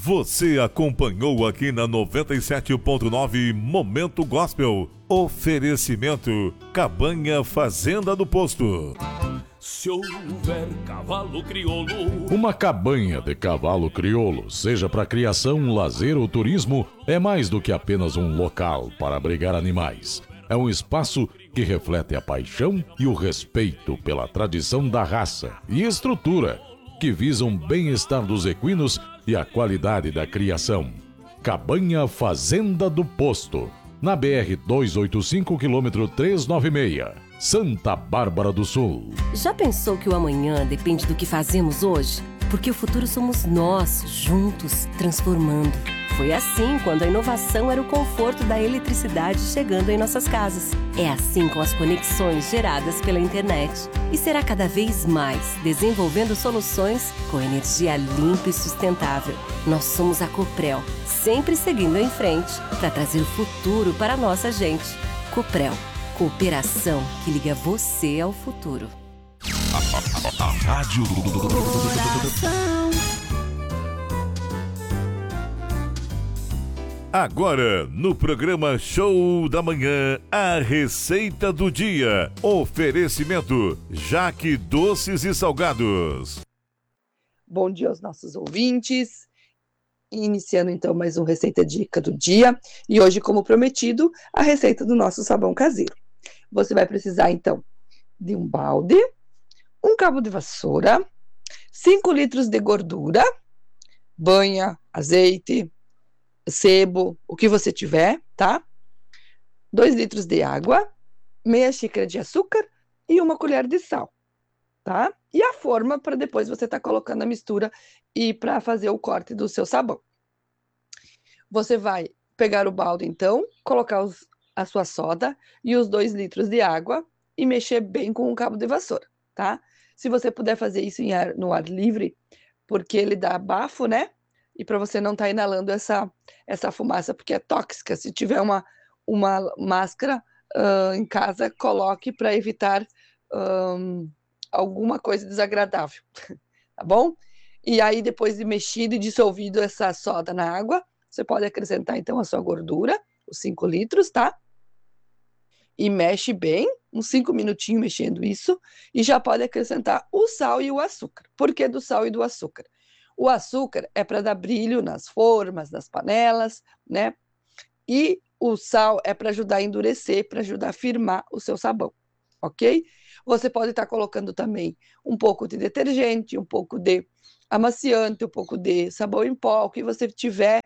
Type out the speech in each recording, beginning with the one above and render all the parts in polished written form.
Você acompanhou aqui na 97.9 Momento Gospel. Oferecimento Cabanha Fazenda do Posto. Se houver cavalo crioulo. Uma cabanha de cavalo crioulo, seja para criação, lazer ou turismo, é mais do que apenas um local para abrigar animais. É um espaço que reflete a paixão e o respeito pela tradição da raça e estrutura, que visam o bem-estar dos equinos e a qualidade da criação. Cabanha Fazenda do Posto, na BR-285, quilômetro 396, Santa Bárbara do Sul. Já pensou que o amanhã depende do que fazemos hoje? Porque o futuro somos nós, juntos, transformando. Foi assim quando a inovação era o conforto da eletricidade chegando em nossas casas. É assim com as conexões geradas pela internet. E será cada vez mais, desenvolvendo soluções com energia limpa e sustentável. Nós somos a Coprel, sempre seguindo em frente para trazer o futuro para a nossa gente. Coprel, cooperação que liga você ao futuro. A Rádio Agora, no programa Show da Manhã, a receita do dia. Oferecimento Jaque Doces e Salgados. Bom dia aos nossos ouvintes. Iniciando então mais um Receita Dica do Dia. E hoje, como prometido, a receita do nosso sabão caseiro. Você vai precisar então de um balde, um cabo de vassoura, 5 litros de gordura, banha, azeite, sebo, o que você tiver, tá? 2 litros de água, meia xícara de açúcar e 1 colher de sal, tá? E a forma para depois você tá colocando a mistura e para fazer o corte do seu sabão. Você vai pegar o balde então, colocar a sua soda e os 2 litros de água e mexer bem com o cabo de vassoura, tá? Se você puder fazer isso no ar livre, porque ele dá bafo, né? E para você não estar inalando essa fumaça, porque é tóxica. Se tiver uma máscara em casa, coloque para evitar alguma coisa desagradável, tá bom? E aí, depois de mexido e dissolvido essa soda na água, você pode acrescentar, então, a sua gordura, os 5 litros, tá? E mexe bem, uns 5 minutinhos mexendo isso, e já pode acrescentar o sal e o açúcar. Por que do sal e do açúcar? O açúcar é para dar brilho nas formas, nas panelas, né? E o sal é para ajudar a endurecer, para ajudar a firmar o seu sabão, ok? Você pode estar colocando também um pouco de detergente, um pouco de amaciante, um pouco de sabão em pó, o que você tiver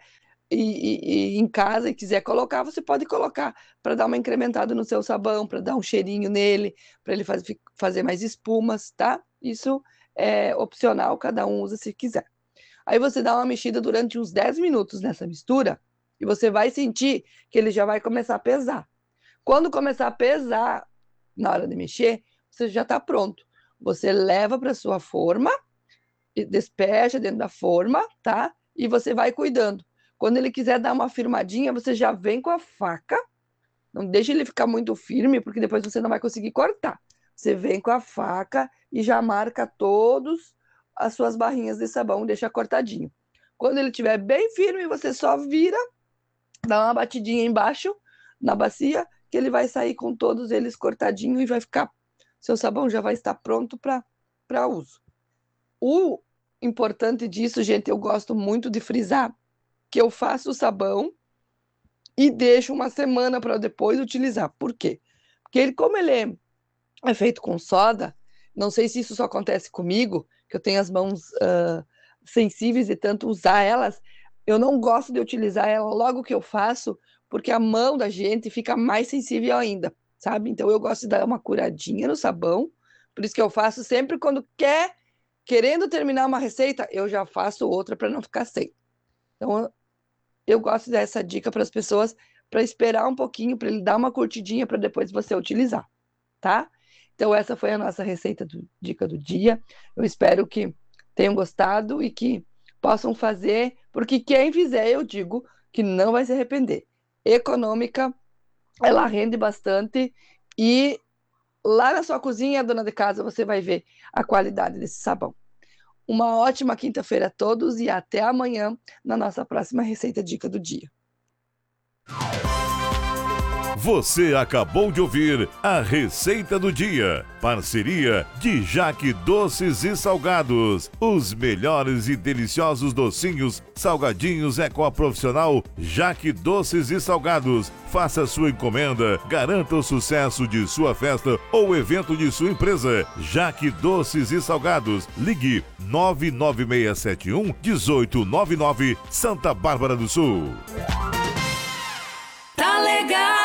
em casa e quiser colocar, você pode colocar para dar uma incrementada no seu sabão, para dar um cheirinho nele, para ele fazer mais espumas, tá? Isso é opcional, cada um usa se quiser. Aí você dá uma mexida durante uns 10 minutos nessa mistura e você vai sentir que ele já vai começar a pesar. Quando começar a pesar, na hora de mexer, você já está pronto. Você leva para sua forma, e despeja dentro da forma, tá? E você vai cuidando. Quando ele quiser dar uma firmadinha, você já vem com a faca. Não deixa ele ficar muito firme, porque depois você não vai conseguir cortar. Você vem com a faca e já marca todas as suas barrinhas de sabão, deixa cortadinho. Quando ele estiver bem firme, você só vira, dá uma batidinha embaixo na bacia, que ele vai sair com todos eles cortadinho e vai ficar, seu sabão já vai estar pronto para uso. O importante disso, gente, eu gosto muito de frisar, que eu faço o sabão e deixo uma semana para depois utilizar. Por quê? Porque como ele é feito com soda, não sei se isso só acontece comigo, que eu tenho as mãos sensíveis e tanto usar elas, eu não gosto de utilizar ela logo que eu faço, porque a mão da gente fica mais sensível ainda, sabe? Então eu gosto de dar uma curadinha no sabão, por isso que eu faço sempre quando querendo terminar uma receita, eu já faço outra para não ficar sem. Então eu gosto dessa dica para as pessoas, para esperar um pouquinho, para ele dar uma curtidinha para depois você utilizar, tá? Então essa foi a nossa receita dica do dia. Eu espero que tenham gostado e que possam fazer, porque quem fizer, eu digo que não vai se arrepender. Econômica, ela rende bastante e lá na sua cozinha, dona de casa, você vai ver a qualidade desse sabão. Uma ótima quinta-feira a todos e até amanhã na nossa próxima Receita Dica do Dia. Você acabou de ouvir a Receita do Dia. Parceria de Jaque Doces e Salgados. Os melhores e deliciosos docinhos, salgadinhos é com a profissional Jaque Doces e Salgados. Faça sua encomenda, garanta o sucesso de sua festa ou evento de sua empresa. Jaque Doces e Salgados. Ligue 99671-1899, Santa Bárbara do Sul. Tá legal!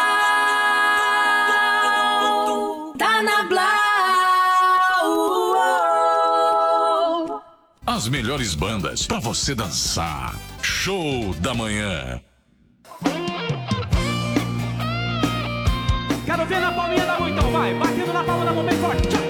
As melhores bandas pra você dançar. Show da Manhã. Quero ver na palminha da mão então, vai. Batendo na palma da mão bem forte. Tchau.